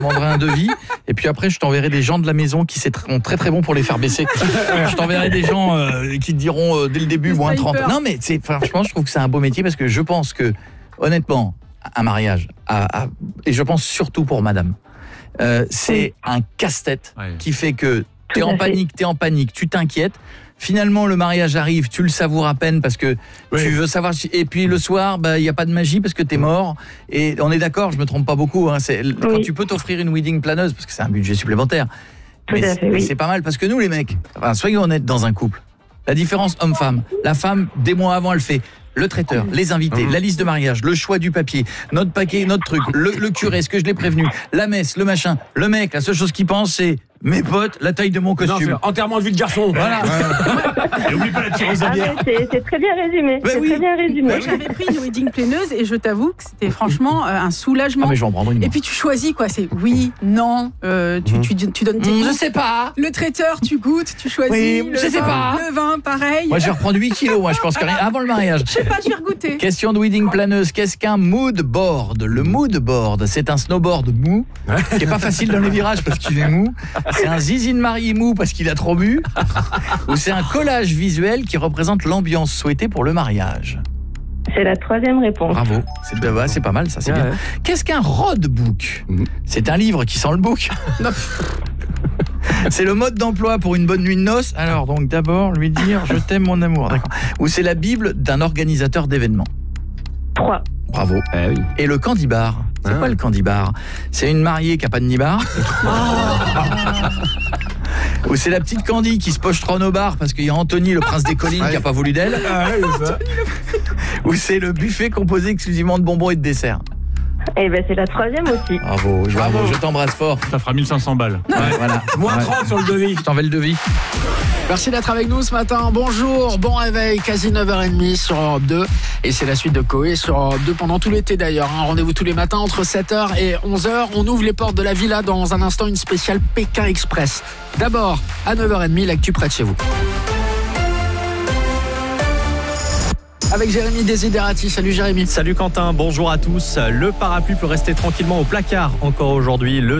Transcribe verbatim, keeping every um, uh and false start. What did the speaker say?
Je demanderai un devis et puis après je t'enverrai des gens de la maison qui sont très très bons pour les faire baisser. Je t'enverrai des gens euh, qui te diront euh, dès le début moins trente. Non mais c'est, franchement je trouve que c'est un beau métier parce que je pense que honnêtement un mariage à, à, et je pense surtout pour madame euh, c'est un casse-tête ouais. qui fait que t'es en panique, t'es en panique, tu t'inquiètes. Finalement, le mariage arrive, tu le savoures à peine parce que oui. tu veux savoir. Si... Et puis le soir, bah il y a pas de magie parce que t'es mort. Et on est d'accord, je me trompe pas beaucoup. Hein, c'est oui. quand tu peux t'offrir une wedding planeuse parce que c'est un budget supplémentaire. Tout mais à c'est, fait, oui. c'est pas mal parce que nous les mecs, enfin, soyons honnêtes dans un couple. La différence homme-femme, la femme des mois avant elle fait le traiteur, les invités, mmh. la liste de mariage, le choix du papier, notre paquet, notre truc, le, le curé, est-ce que je l'ai prévenu, la messe, le machin, le mec, la seule chose qu'il pense c'est mes potes, la taille de mon costume. Non, enterrement de vie de garçon. Voilà. Et oublie pas la tireuse à bière. Ah, c'est, c'est très bien résumé. Ben c'est oui. très bien résumé. Moi, j'avais pris une wedding planeuse et je t'avoue que c'était franchement euh, un soulagement. Ah, mais je vais en prendre une. Et puis tu choisis quoi, c'est oui, non, euh, tu, mmh. tu, tu, tu donnes tes mmh, goûts. Je sais pas. Le traiteur, tu goûtes, tu choisis. Oui, le je sais vin, pas. Le vin, pareil. Moi, je vais reprendre huit kilos, moi, je pense que rien avant le mariage. Je sais pas, je vais regoûter. Question de wedding planeuse. Qu'est-ce qu'un mood board? Le mood board, c'est un snowboard mou qui est pas facile dans les virages parce qu'il est mou. C'est un zizine marié mou parce qu'il a trop bu. Ou c'est un collage visuel qui représente l'ambiance souhaitée pour le mariage. C'est la troisième réponse. Bravo, c'est, bah, c'est pas mal ça, c'est ouais, bien. Ouais. Qu'est-ce qu'un roadbook? mmh. C'est un livre qui sent le book. C'est le mode d'emploi pour une bonne nuit de noces. Alors donc d'abord lui dire je t'aime mon amour. D'accord. Ou c'est la bible d'un organisateur d'événements. trois. Bravo. Eh oui. Et le candy bar. C'est ah. quoi le candy bar? C'est une mariée qui a pas de nibar. Ou c'est la petite Candy qui se pochetronne au bar parce qu'il y a Anthony, le prince des collines, qui a pas voulu d'elle. Ah, oui, ça. Ou c'est le buffet composé exclusivement de bonbons et de desserts. Eh ben c'est la troisième aussi. Bravo, je, Bravo. je t'embrasse fort. Ça fera mille cinq cents balles. Ouais, voilà. Moins ouais. trente sur le devis. Je t'envoie le devis. Merci d'être avec nous ce matin. Bonjour, bon réveil, quasi neuf heures trente sur Europe deux. Et c'est la suite de Coé sur Europe deux pendant tout l'été d'ailleurs. Hein. Rendez-vous tous les matins entre sept heures et onze heures. On ouvre les portes de la villa dans un instant, une spéciale Pékin Express. D'abord, à neuf heures trente, l'actu près de chez vous. Avec Jérémy Desiderati. Salut Jérémy. Salut Quentin, bonjour à tous. Le parapluie peut rester tranquillement au placard encore aujourd'hui. Le